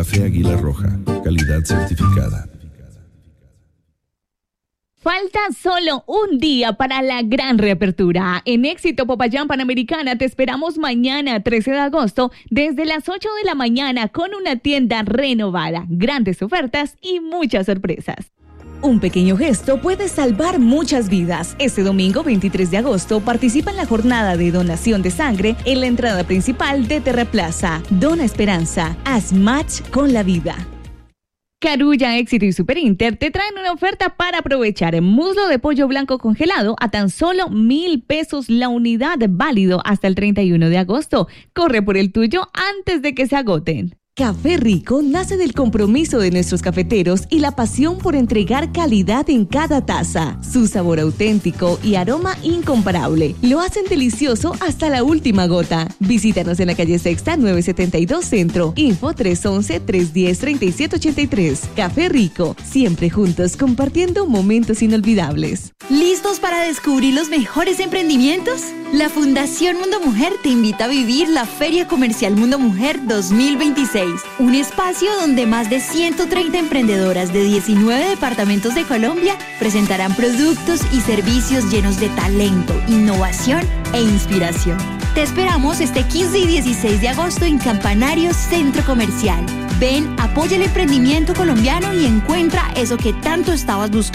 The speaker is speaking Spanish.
Café Águila Roja, calidad certificada. Falta solo un día para la gran reapertura. En Éxito Popayán Panamericana te esperamos mañana, 13 de agosto, desde las 8 de la mañana con una tienda renovada, grandes ofertas y muchas sorpresas. Un pequeño gesto puede salvar muchas vidas. Este domingo 23 de agosto participa en la jornada de donación de sangre en la entrada principal de Terraplaza. Dona esperanza. Haz match con la vida. Carulla, Éxito y Super Inter te traen una oferta para aprovechar. Muslo de pollo blanco congelado a tan solo 1,000 pesos la unidad, válido hasta el 31 de agosto. Corre por el tuyo antes de que se agoten. Café Rico nace del compromiso de nuestros cafeteros y la pasión por entregar calidad en cada taza. Su sabor auténtico y aroma incomparable lo hacen delicioso hasta la última gota. Visítanos en la calle Sexta 972 Centro. Info 311-310-3783. Café Rico, siempre juntos compartiendo momentos inolvidables. ¿Listos para descubrir los mejores emprendimientos? La Fundación Mundo Mujer te invita a vivir la Feria Comercial Mundo Mujer 2026, un espacio donde más de 130 emprendedoras de 19 departamentos de Colombia presentarán productos y servicios llenos de talento, innovación e inspiración. Te esperamos este 15 y 16 de agosto en Campanario Centro Comercial. Ven, apoya el emprendimiento colombiano y encuentra eso que tanto estabas buscando.